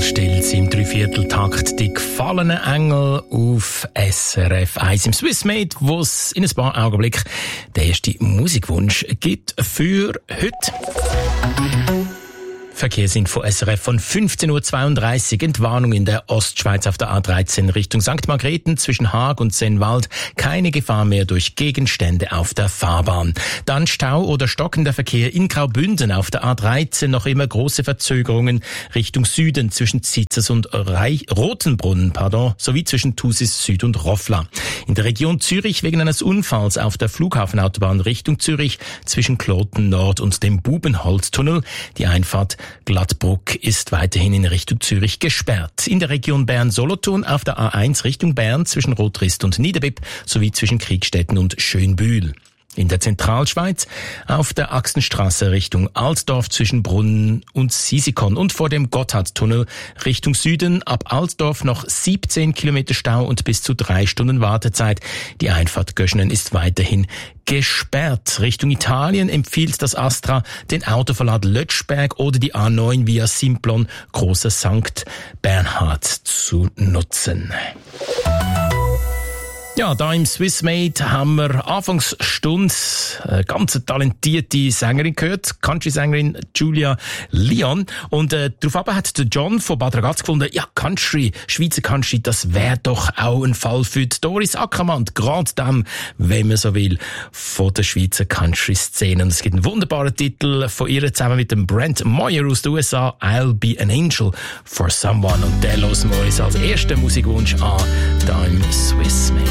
stellt sie im Dreivierteltakt die gefallenen Engel auf SRF 1 im Swissmade, wo es in ein paar Augenblicken den ersten Musikwunsch gibt für heute. Verkehrsinfo SRF von 15.32 Uhr. Entwarnung in der Ostschweiz auf der A13 Richtung St. Margrethen zwischen Haag und Sennwald. Keine Gefahr mehr durch Gegenstände auf der Fahrbahn. Dann Stau oder stockender Verkehr in Graubünden auf der A13. Noch immer große Verzögerungen Richtung Süden zwischen Zitzers und Rotenbrunnen, sowie zwischen Thusis Süd und Roffla. In der Region Zürich wegen eines Unfalls auf der Flughafenautobahn Richtung Zürich zwischen Kloten Nord und dem Bubenholztunnel. Die Einfahrt Glattbruck ist weiterhin in Richtung Zürich gesperrt. In der Region Bern-Solothurn auf der A1 Richtung Bern zwischen Rotrist und Niederbipp sowie zwischen Kriegstetten und Schönbühl. In der Zentralschweiz auf der Axenstraße Richtung Altdorf zwischen Brunnen und Sisikon und vor dem Gotthardtunnel Richtung Süden ab Altdorf noch 17 Kilometer Stau und bis zu 3 Stunden Wartezeit. Die Einfahrt Göschenen ist weiterhin gesperrt. Richtung Italien empfiehlt das Astra den Autoverlad Lötschberg oder die A9 via Simplon Großer Sankt Bernhard zu nutzen. Ja, da im Swissmade haben wir Anfangsstunde eine ganz talentierte Sängerin gehört, Country-Sängerin Julia Leon. Und darauf hat der John von Bad Ragaz gefunden, ja, Country, Schweizer Country, das wäre doch auch ein Fall für die Doris Ackermann, gerade dem, wenn man so will, von der Schweizer Country-Szene. Und es gibt einen wunderbaren Titel von ihr zusammen mit dem Brent Moyer aus den USA, I'll Be an Angel for Someone. Und der hören wir uns als ersten Musikwunsch an, da im Swissmade.